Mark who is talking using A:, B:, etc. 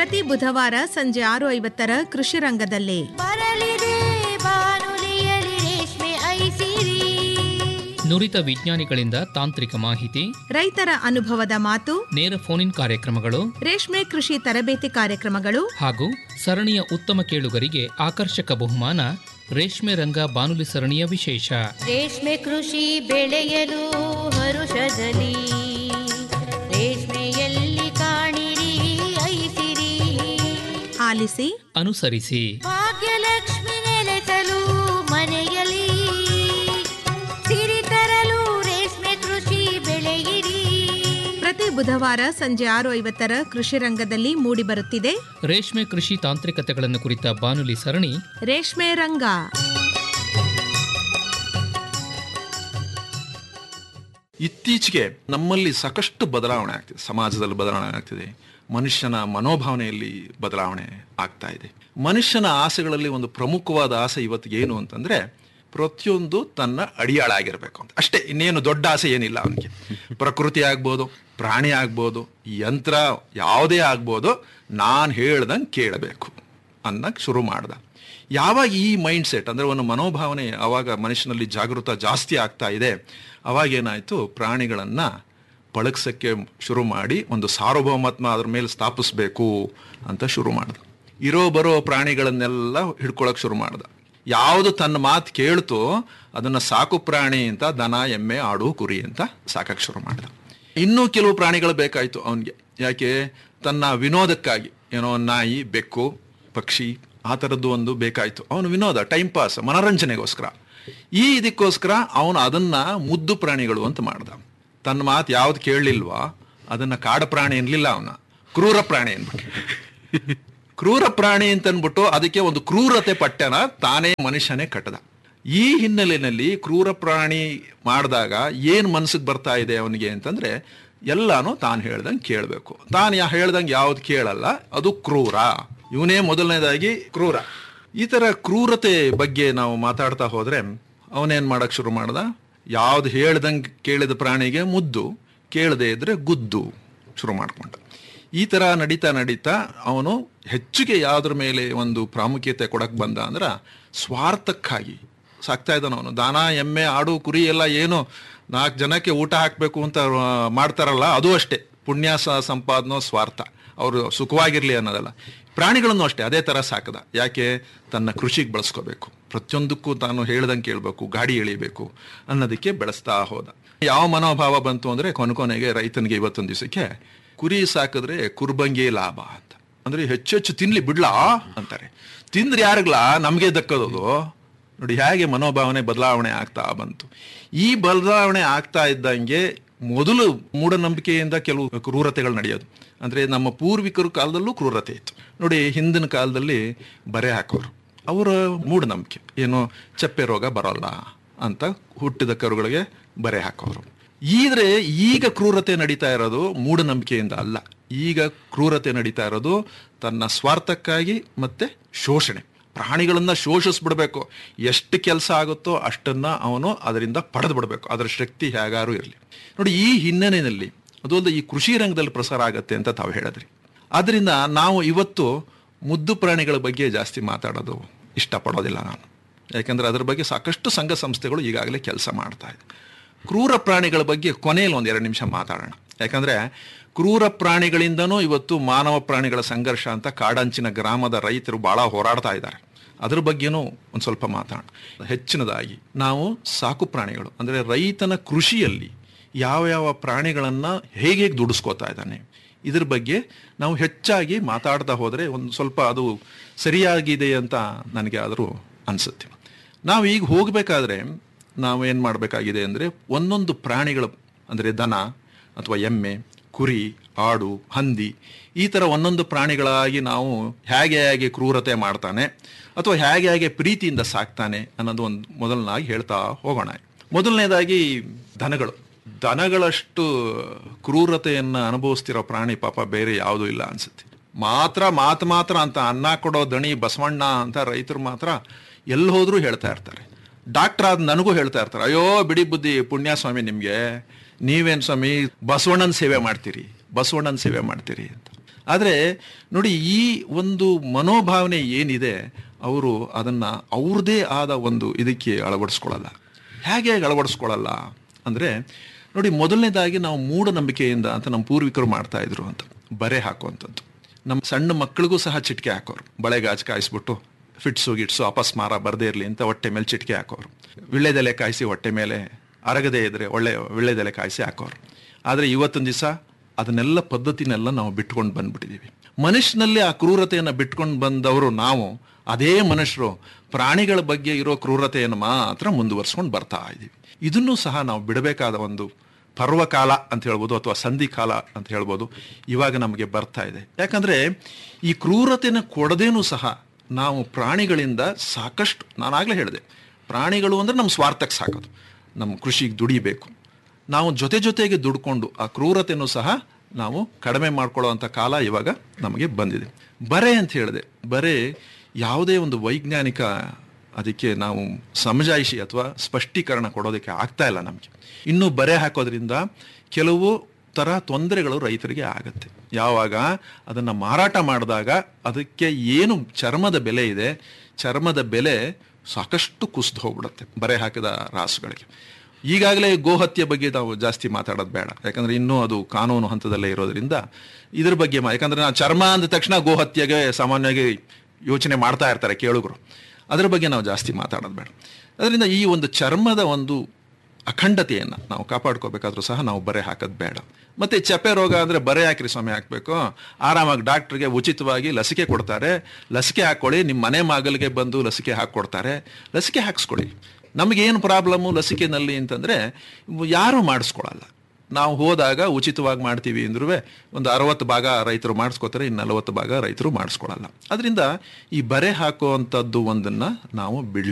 A: ಪ್ರತಿ ಬುಧವಾರ ಸಂಜೆ 6:50 ಕೃಷಿ ರಂಗದಲ್ಲಿ
B: ಬರಲಿದೆ ಬಾನುಲಿಯಲಿ ರೇಷ್ಮೆ ಐಸಿರಿ.
C: ನುರಿತ ವಿಜ್ಞಾನಿಗಳಿಂದ ತಾಂತ್ರಿಕ ಮಾಹಿತಿ,
A: ರೈತರ ಅನುಭವದ ಮಾತು,
C: ನೇರ ಫೋನ್ ಇನ್ ಕಾರ್ಯಕ್ರಮಗಳು,
A: ರೇಷ್ಮೆ ಕೃಷಿ ತರಬೇತಿ ಕಾರ್ಯಕ್ರಮಗಳು
C: ಹಾಗೂ ಸರಣಿಯ ಉತ್ತಮ ಕೇಳುಗರಿಗೆ ಆಕರ್ಷಕ ಬಹುಮಾನ. ರೇಷ್ಮೆ ರಂಗ ಬಾನುಲಿ ಸರಣಿಯ ವಿಶೇಷ.
B: ರೇಷ್ಮೆ ಕೃಷಿ ಬೆಳೆಯಲು ಹರುಷದಲ್ಲಿ ರೇಷ್ಮೆಯಲ್ಲಿ ಕಾಣಿರಿ ಐಸಿರಿ.
A: ಆಲಿಸಿ,
C: ಅನುಸರಿಸಿ.
B: ಭಾಗ್ಯಲಕ್ಷ್ಮಿ ನೆಲೆಸಲು ಮನೆಯಲ್ಲಿ ಸಿರಿ ತರಲು ರೇಷ್ಮೆ ಕೃಷಿ ಬೆಳೆಯಿರಿ.
A: ಪ್ರತಿ ಬುಧವಾರ ಸಂಜೆ 6:50 ಕೃಷಿ ರಂಗದಲ್ಲಿ ಮೂಡಿಬರುತ್ತಿದೆ
C: ರೇಷ್ಮೆ ಕೃಷಿ ತಾಂತ್ರಿಕತೆಗಳನ್ನು ಕುರಿತ ಬಾನುಲಿ ಸರಣಿ
A: ರೇಷ್ಮೆ ರಂಗ.
D: ಇತ್ತೀಚೆಗೆ ನಮ್ಮಲ್ಲಿ ಸಾಕಷ್ಟು ಬದಲಾವಣೆ ಆಗ್ತಿದೆ, ಸಮಾಜದಲ್ಲಿ ಬದಲಾವಣೆ ಆಗ್ತಿದೆ, ಮನುಷ್ಯನ ಮನೋಭಾವನೆಯಲ್ಲಿ ಬದಲಾವಣೆ ಆಗ್ತಾ ಇದೆ. ಮನುಷ್ಯನ ಆಸೆಗಳಲ್ಲಿ ಒಂದು ಪ್ರಮುಖವಾದ ಆಸೆ ಇವತ್ತಿಗೆ ಏನು ಅಂತಂದ್ರೆ, ಪ್ರತಿಯೊಂದು ತನ್ನ ಅಡಿಯಾಳ ಆಗಿರ್ಬೇಕು ಅಂತ ಅಷ್ಟೇ. ಇನ್ನೇನು ದೊಡ್ಡ ಆಸೆ ಏನಿಲ್ಲ ಅವನಿಗೆ. ಪ್ರಕೃತಿ ಆಗ್ಬೋದು, ಪ್ರಾಣಿ ಆಗ್ಬೋದು, ಯಂತ್ರ ಯಾವುದೇ ಆಗ್ಬೋದು, ನಾನು ಹೇಳ್ದಂಗೆ ಕೇಳಬೇಕು ಅನ್ನಕ್ಕೆ ಶುರು ಮಾಡ್ದ. ಯಾವಾಗ ಈ ಮೈಂಡ್ ಸೆಟ್ ಅಂದರೆ ಒಂದು ಮನೋಭಾವನೆ ಆವಾಗ ಮನುಷ್ಯನಲ್ಲಿ ಜಾಗೃತ ಜಾಸ್ತಿ ಆಗ್ತಾ ಇದೆ, ಅವಾಗೇನಾಯಿತು, ಪ್ರಾಣಿಗಳನ್ನು ಪಳಗ್ಸಕ್ಕೆ ಶುರು ಮಾಡಿ ಒಂದು ಸಾರ್ವಭೌಮತ್ವ ಅದ್ರ ಮೇಲೆ ಸ್ಥಾಪಿಸ್ಬೇಕು ಅಂತ ಶುರು ಮಾಡ್ದ. ಇರೋ ಬರೋ ಪ್ರಾಣಿಗಳನ್ನೆಲ್ಲ ಹಿಡ್ಕೊಳಕ್ಕೆ ಶುರು ಮಾಡ್ದ. ಯಾವುದು ತನ್ನ ಮಾತು ಕೇಳ್ತೋ ಅದನ್ನು ಸಾಕು ಪ್ರಾಣಿ ಅಂತ, ದನ, ಎಮ್ಮೆ, ಆಡು, ಕುರಿ ಅಂತ ಸಾಕಕ್ಕೆ ಶುರು ಮಾಡ್ದ. ಇನ್ನೂ ಕೆಲವು ಪ್ರಾಣಿಗಳು ಬೇಕಾಯಿತು ಅವನಿಗೆ. ಯಾಕೆ? ತನ್ನ ವಿನೋದಕ್ಕಾಗಿ, ಏನೋ ನಾಯಿ, ಬೆಕ್ಕು, ಪಕ್ಷಿ ಆ ಥರದ್ದು ಒಂದು ಬೇಕಾಯಿತು. ಅವನು ವಿನೋದ, ಟೈಮ್ ಪಾಸ್, ಮನೋರಂಜನೆಗೋಸ್ಕರ. ಇದಕ್ಕೋಸ್ಕರ ಅವನು ಅದನ್ನ ಮುದ್ದು ಪ್ರಾಣಿಗಳು ಅಂತ ಮಾಡ್ದ. ತನ್ನ ಮಾತು ಯಾವ್ದು ಕೇಳಲಿಲ್ವಾ ಅದನ್ನ ಕಾಡು ಪ್ರಾಣಿ ಅನ್ಲಿಲ್ಲ, ಅವನ ಕ್ರೂರ ಪ್ರಾಣಿ ಅನ್ಬಿಟ್ಟು. ಕ್ರೂರ ಪ್ರಾಣಿ ಅಂತ ಅನ್ಬಿಟ್ಟು ಅದಕ್ಕೆ ಒಂದು ಕ್ರೂರತೆ ಪಟ್ಟಣ ತಾನೇ ಮನುಷ್ಯನೇ ಕಟ್ಟದ. ಈ ಹಿನ್ನೆಲೆಯಲ್ಲಿ ಕ್ರೂರ ಪ್ರಾಣಿ ಮಾಡಿದಾಗ ಏನು ಮನಸ್ಸಿಗೆ ಬರ್ತಾ ಇದೆ ಅವನಿಗೆ ಅಂತಂದ್ರೆ, ಎಲ್ಲಾನು ತಾನು ಹೇಳ್ದಂಗೆ ಕೇಳಬೇಕು. ತಾನು ಹೇಳ್ದಂಗೆ ಯಾವ್ದು ಕೇಳಲ್ಲ ಅದು ಕ್ರೂರ. ಇವನೇ ಮೊದಲನೇದಾಗಿ ಕ್ರೂರ. ಈ ಥರ ಕ್ರೂರತೆ ಬಗ್ಗೆ ನಾವು ಮಾತಾಡ್ತಾ ಹೋದ್ರೆ ಅವನೇನು ಮಾಡಕ್ಕೆ ಶುರು ಮಾಡ್ದ, ಯಾವ್ದು ಹೇಳ್ದಂಗೆ ಕೇಳಿದ ಪ್ರಾಣಿಗೆ ಮುದ್ದು, ಕೇಳದೆ ಇದ್ರೆ ಗುದ್ದು ಶುರು ಮಾಡ್ಕೊಂಡ. ಈ ಥರ ನಡೀತಾ ನಡೀತಾ ಅವನು ಹೆಚ್ಚಿಗೆ ಯಾವುದ್ರ ಮೇಲೆ ಒಂದು ಪ್ರಾಮುಖ್ಯತೆ ಕೊಡಕ್ಕೆ ಬಂದ ಅಂದ್ರೆ ಸ್ವಾರ್ಥಕ್ಕಾಗಿ ಸಾಕ್ತಾ ಇದ್ದಾನ ಅವನು. ದನ, ಎಮ್ಮೆ, ಆಡು, ಕುರಿ ಎಲ್ಲ ಏನು 4 ಜನಕ್ಕೆ ಊಟ ಹಾಕಬೇಕು ಅಂತ ಮಾಡ್ತಾರಲ್ಲ, ಅದು ಅಷ್ಟೇ ಪುಣ್ಯ ಸಂಪಾದನೋ ಸ್ವಾರ್ಥ, ಅವರು ಸುಖವಾಗಿರಲಿ ಅನ್ನೋದಲ್ಲ. ಪ್ರಾಣಿಗಳನ್ನು ಅಷ್ಟೇ ಅದೇ ಥರ ಸಾಕದ. ಯಾಕೆ? ತನ್ನ ಕೃಷಿಗೆ ಬಳಸ್ಕೋಬೇಕು, ಪ್ರತಿಯೊಂದಕ್ಕೂ ತಾನು ಹೇಳ್ದಂಗೆ ಕೇಳಬೇಕು, ಗಾಡಿ ಎಳಿಬೇಕು ಅನ್ನೋದಕ್ಕೆ ಬೆಳೆಸ್ತಾ ಹೋದ. ಯಾವ ಮನೋಭಾವ ಬಂತು ಅಂದರೆ, ಕೊನೆಗೆ ರೈತನಿಗೆ ಇವತ್ತೊಂದು ದಿವಸಕ್ಕೆ ಕುರಿ ಸಾಕಿದ್ರೆ ಕುರ್ಬಂಗೆ ಲಾಭ ಅಂತ. ಅಂದರೆ ಹೆಚ್ಚು ತಿನ್ಲಿ ಬಿಡ್ಲಾ ಅಂತಾರೆ. ತಿಂದ್ರೆ ಯಾರಿಗ್ಲಾ? ನಮಗೆ ದಕ್ಕದದು. ನೋಡಿ ಹೇಗೆ ಮನೋಭಾವನೆ ಬದಲಾವಣೆ ಆಗ್ತಾ ಬಂತು. ಈ ಬದಲಾವಣೆ ಆಗ್ತಾ ಇದ್ದಂಗೆ ಮೊದಲು ಮೂಢನಂಬಿಕೆಯಿಂದ ಕೆಲವು ಕ್ರೂರತೆಗಳು ನಡೆಯೋದು. ಅಂದರೆ ನಮ್ಮ ಪೂರ್ವಿಕರ ಕಾಲದಲ್ಲೂ ಕ್ರೂರತೆ ಇತ್ತು. ನೋಡಿ, ಹಿಂದಿನ ಕಾಲದಲ್ಲಿ ಬರೆ ಹಾಕೋರು, ಅವರ ಮೂಢನಂಬಿಕೆ ಏನು, ಚಪ್ಪೆ ರೋಗ ಬರೋಲ್ಲ ಅಂತ ಹುಟ್ಟಿದ ಕರುಗಳಿಗೆ ಬರೆ ಹಾಕೋರು. ಈಗ ಕ್ರೂರತೆ ನಡೀತಾ ಇರೋದು ಮೂಢನಂಬಿಕೆಯಿಂದ ಅಲ್ಲ. ಈಗ ಕ್ರೂರತೆ ನಡೀತಾ ಇರೋದು ತನ್ನ ಸ್ವಾರ್ಥಕ್ಕಾಗಿ ಮತ್ತೆ ಶೋಷಣೆ. ಪ್ರಾಣಿಗಳನ್ನ ಶೋಷಿಸ್ಬಿಡ್ಬೇಕು, ಎಷ್ಟು ಕೆಲಸ ಆಗುತ್ತೋ ಅಷ್ಟನ್ನ ಅವನು ಅದರಿಂದ ಪಡೆದು ಬಿಡಬೇಕು, ಅದರ ಶಕ್ತಿ ಹೇಗಾರು ಇರಲಿ. ನೋಡಿ, ಈ ಹಿನ್ನೆಲೆಯಲ್ಲಿ ಅದೊಂದು ಈ ಕೃಷಿ ರಂಗದಲ್ಲಿ ಪ್ರಸಾರ ಆಗತ್ತೆ ಅಂತ ತಾವು ಹೇಳಿದ್ರಿ. ಆದ್ರಿಂದ ನಾವು ಇವತ್ತು ಮುದ್ದು ಪ್ರಾಣಿಗಳ ಬಗ್ಗೆ ಜಾಸ್ತಿ ಮಾತಾಡೋದು ಇಷ್ಟಪಡೋದಿಲ್ಲ ನಾನು. ಯಾಕಂದ್ರೆ ಅದ್ರ ಬಗ್ಗೆ ಸಾಕಷ್ಟು ಸಂಘ ಸಂಸ್ಥೆಗಳು ಈಗಾಗಲೇ ಕೆಲಸ ಮಾಡ್ತಾ ಇದೆ. ಕ್ರೂರ ಪ್ರಾಣಿಗಳ ಬಗ್ಗೆ ಕೊನೆಯಲ್ಲಿ 1-2 ನಿಮಿಷ ಮಾತಾಡೋಣ. ಯಾಕಂದ್ರೆ ಕ್ರೂರ ಪ್ರಾಣಿಗಳಿಂದನೂ ಇವತ್ತು ಮಾನವ ಪ್ರಾಣಿಗಳ ಸಂಘರ್ಷ ಅಂತ ಕಾಡಂಚಿನ ಗ್ರಾಮದ ರೈತರು ಬಹಳ ಹೋರಾಡ್ತಾ ಇದ್ದಾರೆ. ಅದ್ರ ಬಗ್ಗೆನೂ ಒಂದು ಸ್ವಲ್ಪ ಮಾತಾಡೋಣ. ಹೆಚ್ಚಿನದಾಗಿ ನಾವು ಸಾಕು ಪ್ರಾಣಿಗಳು ಅಂದರೆ ರೈತನ ಕೃಷಿಯಲ್ಲಿ ಯಾವ ಪ್ರಾಣಿಗಳನ್ನು ಹೇಗೆ ದುಡಿಸ್ಕೋತಾ ಇದ್ದಾನೆ, ಇದ್ರ ಬಗ್ಗೆ ನಾವು ಹೆಚ್ಚಾಗಿ ಮಾತಾಡ್ತಾ ಹೋದರೆ ಒಂದು ಸ್ವಲ್ಪ ಅದು ಸರಿಯಾಗಿದೆ ಅಂತ ನನಗೆ ಆದರೂ ಅನಿಸುತ್ತೆ. ನಾವು ಈಗ ಹೋಗಬೇಕಾದ್ರೆ ನಾವು ಏನು ಮಾಡಬೇಕಾಗಿದೆ ಅಂದರೆ, ಒಂದೊಂದು ಪ್ರಾಣಿಗಳು ಅಂದರೆ ದನ ಅಥವಾ ಎಮ್ಮೆ, ಕುರಿ, ಆಡು, ಹಂದಿ, ಈ ಥರ ಒಂದೊಂದು ಪ್ರಾಣಿಗಳಾಗಿ ನಾವು ಹೇಗೆ ಕ್ರೂರತೆ ಮಾಡ್ತಾನೆ ಅಥವಾ ಹೇಗೆ ಪ್ರೀತಿಯಿಂದ ಸಾಕ್ತಾನೆ ಅನ್ನೋದು ಒಂದು ಮೊದಲನಾಗಿ ಹೇಳ್ತಾ ಹೋಗೋಣ. ಮೊದಲನೇದಾಗಿ ದನಗಳಷ್ಟು ಕ್ರೂರತೆಯನ್ನು ಅನುಭವಿಸ್ತಿರೋ ಪ್ರಾಣಿ ಪಾಪ ಬೇರೆ ಯಾವುದೂ ಇಲ್ಲ ಅನ್ಸುತ್ತೆ. ಮಾತ್ರ ಅಂತ ಅನ್ನ ಕೊಡೋ ದಣಿ ಬಸವಣ್ಣ ಅಂತ ರೈತರು ಮಾತ್ರ ಎಲ್ಲಿ ಹೋದ್ರೂ ಹೇಳ್ತಾ ಇರ್ತಾರೆ. ಡಾಕ್ಟರ್ ಆದ ನನಗೂ ಹೇಳ್ತಾ ಇರ್ತಾರೆ, ಅಯ್ಯೋ ಬಿಡಿ ಬುದ್ಧಿ ಪುಣ್ಯ ಸ್ವಾಮಿ ನಿಮಗೆ, ನೀವೇನು ಸ್ವಾಮಿ ಬಸವಣ್ಣನ ಸೇವೆ ಮಾಡ್ತೀರಿ ಅಂತ. ಆದರೆ ನೋಡಿ, ಈ ಒಂದು ಮನೋಭಾವನೆ ಏನಿದೆ, ಅವರು ಅದನ್ನು ಅವ್ರದ್ದೇ ಆದ ಒಂದು ಇದಕ್ಕೆ ಅಳವಡಿಸ್ಕೊಳ್ಳಲ್ಲ. ಹೇಗೆ ಅಳವಡಿಸ್ಕೊಳ್ಳಲ್ಲ ಅಂದರೆ ನೋಡಿ, ಮೊದಲನೇದಾಗಿ ನಾವು ಮೂಢನಂಬಿಕೆಯಿಂದ ಅಂತ ನಮ್ಮ ಪೂರ್ವಿಕರು ಮಾಡ್ತಾ ಇದ್ರು ಅಂತ ಬರೆ ಹಾಕುವಂಥದ್ದು. ನಮ್ಮ ಸಣ್ಣ ಮಕ್ಕಳಿಗೂ ಸಹ ಚಿಟಿಕೆ ಹಾಕೋರು. ಬಳೆಗಾಜು ಕಾಯಿಸ್ಬಿಟ್ಟು ಫಿಟ್ಸು ಗಿಟ್ಸು ಅಪಸ್ಮಾರ ಬರದೇ ಇರಲಿ ಅಂತ ಹೊಟ್ಟೆ ಮೇಲೆ ಚಿಟಿಕೆ ಹಾಕೋರು. ವಿಳ್ಳೆದೆಲೆ ಕಾಯಿಸಿ ಹೊಟ್ಟೆ ಮೇಲೆ ಅರಗದೇ ಇದ್ರೆ ಒಳ್ಳೆ ವಿಳ್ಳೆದೆಲೆ ಕಾಯಿಸಿ ಹಾಕೋರು. ಆದರೆ ಇವತ್ತಿನ ದಿವಸ ಅದನ್ನೆಲ್ಲ ಪದ್ಧತಿನೆಲ್ಲ ನಾವು ಬಿಟ್ಕೊಂಡು ಬಂದ್ಬಿಟ್ಟಿದ್ದೀವಿ. ಮನುಷ್ಯನಲ್ಲಿ ಆ ಕ್ರೂರತೆಯನ್ನು ಬಿಟ್ಕೊಂಡು ಬಂದವರು ನಾವು. ಅದೇ ಮನುಷ್ಯರು ಪ್ರಾಣಿಗಳ ಬಗ್ಗೆ ಇರೋ ಕ್ರೂರತೆಯನ್ನು ಮಾತ್ರ ಮುಂದುವರ್ಸ್ಕೊಂಡು ಬರ್ತಾ ಇದ್ದೀವಿ. ಇದನ್ನು ಸಹ ನಾವು ಬಿಡಬೇಕಾದ ಒಂದು ಪರ್ವಕಾಲ ಅಂತ ಹೇಳ್ಬೋದು, ಅಥವಾ ಸಂಧಿಕಾಲ ಅಂತ ಹೇಳ್ಬೋದು, ಇವಾಗ ನಮಗೆ ಬರ್ತಾ ಇದೆ. ಯಾಕಂದರೆ ಈ ಕ್ರೂರತೆನ ಕೊಡದೇನೂ ಸಹ ನಾವು ಪ್ರಾಣಿಗಳಿಂದ ಸಾಕಷ್ಟು, ನಾನಾಗಲೇ ಹೇಳಿದೆ, ಪ್ರಾಣಿಗಳು ಅಂದರೆ ನಮ್ಮ ಸ್ವಾರ್ಥಕ್ಕೆ ಸಾಕೋದು, ನಮ್ಮ ಕೃಷಿಗೆ ದುಡಿಬೇಕು. ನಾವು ಜೊತೆಗೆ ದುಡ್ಕೊಂಡು ಆ ಕ್ರೂರತೆನೂ ಸಹ ನಾವು ಕಡಿಮೆ ಮಾಡ್ಕೊಳ್ಳೋವಂಥ ಕಾಲ ಇವಾಗ ನಮಗೆ ಬಂದಿದೆ. ಬರೆ ಅಂತ ಹೇಳಿದೆ, ಬರೆ ಯಾವುದೇ ಒಂದು ವೈಜ್ಞಾನಿಕ ಅದಕ್ಕೆ ನಾವು ಸಮಜಾಯಿಷಿ ಅಥವಾ ಸ್ಪಷ್ಟೀಕರಣ ಕೊಡೋದಕ್ಕೆ ಆಗ್ತಾ ಇಲ್ಲ ನಮಗೆ. ಇನ್ನೂ ಬರೆ ಹಾಕೋದ್ರಿಂದ ಕೆಲವು ಥರ ತೊಂದರೆಗಳು ರೈತರಿಗೆ ಆಗುತ್ತೆ. ಯಾವಾಗ ಅದನ್ನು ಮಾರಾಟ ಮಾಡಿದಾಗ ಅದಕ್ಕೆ ಏನು ಚರ್ಮದ ಬೆಲೆ ಇದೆ, ಚರ್ಮದ ಬೆಲೆ ಸಾಕಷ್ಟು ಕುಸಿದು ಹೋಗ್ಬಿಡುತ್ತೆ ಬರೆ ಹಾಕಿದ ರಾಸುಗಳಿಗೆ. ಈಗಾಗಲೇ ಗೋಹತ್ಯೆ ಬಗ್ಗೆ ನಾವು ಜಾಸ್ತಿ ಮಾತಾಡೋದು ಬೇಡ, ಯಾಕಂದರೆ ಇನ್ನೂ ಅದು ಕಾನೂನು ಹಂತದಲ್ಲೇ ಇರೋದ್ರಿಂದ ಇದ್ರ ಬಗ್ಗೆ ಯಾಕಂದರೆ ನಾವು ಚರ್ಮ ಅಂದ ತಕ್ಷಣ ಗೋಹತ್ಯೆಗೆ ಸಾಮಾನ್ಯವಾಗಿ ಯೋಚನೆ ಮಾಡ್ತಾ ಇರ್ತಾರೆ ಕೇಳುಗರು. ಅದರ ಬಗ್ಗೆ ನಾವು ಜಾಸ್ತಿ ಮಾತಾಡೋದು ಬೇಡ. ಅದರಿಂದ ಈ ಒಂದು ಚರ್ಮದ ಒಂದು ಅಖಂಡತೆಯನ್ನು ನಾವು ಕಾಪಾಡ್ಕೋಬೇಕಾದ್ರೂ ಸಹ ನಾವು ಬರೆ ಹಾಕೋದು ಬೇಡ. ಮತ್ತು ಚಪ್ಪೆ ರೋಗ ಅಂದರೆ ಬರೆ ಹಾಕಿರಿ ಸ್ವಾಮಿ ಹಾಕಬೇಕು, ಆರಾಮಾಗಿ ಡಾಕ್ಟ್ರಿಗೆ ಉಚಿತವಾಗಿ ಲಸಿಕೆ ಕೊಡ್ತಾರೆ, ಲಸಿಕೆ ಹಾಕ್ಕೊಳ್ಳಿ, ನಿಮ್ಮ ಮನೆ ಮಗಲಿಗೆ ಬಂದು ಲಸಿಕೆ ಹಾಕ್ಕೊಡ್ತಾರೆ, ಲಸಿಕೆ ಹಾಕ್ಸ್ಕೊಳ್ಳಿ. ನಮಗೇನು ಪ್ರಾಬ್ಲಮ್ಮು ಲಸಿಕೆನಲ್ಲಿ ಅಂತಂದರೆ ಯಾರೂ ಮಾಡಿಸ್ಕೊಳ್ಳಲ್ಲ. ನಾವು ಹೋದಾಗ ಉಚಿತವಾಗಿ ಮಾಡ್ತೀವಿ ಅಂದ್ರೂ ಒಂದು 60 ಭಾಗ ರೈತರು ಮಾಡಿಸ್ಕೋತಾರೆ, ಇನ್ನು 40 ಭಾಗ ರೈತರು ಮಾಡಿಸ್ಕೊಳ್ಳಲ್ಲ. ಅದರಿಂದ ಈ ಬರೆ ಹಾಕುವಂಥದ್ದು ಒಂದನ್ನು ನಾವು